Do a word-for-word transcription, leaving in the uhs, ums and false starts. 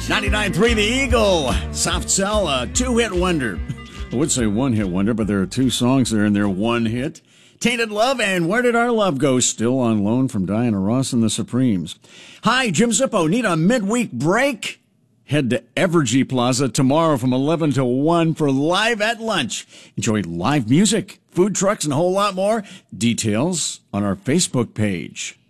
ninety-nine point three The Eagle. Soft Cell, a two-hit wonder. I would say one-hit wonder, but there are two songs there and they're one hit. Tainted Love and Where Did Our Love Go? Still on loan from Diana Ross and the Supremes. Hi, Jim Zippo. Need a midweek break? Head to Evergy Plaza tomorrow from eleven to one for Live at Lunch. Enjoy live music, food trucks, and a whole lot more. Details on our Facebook page.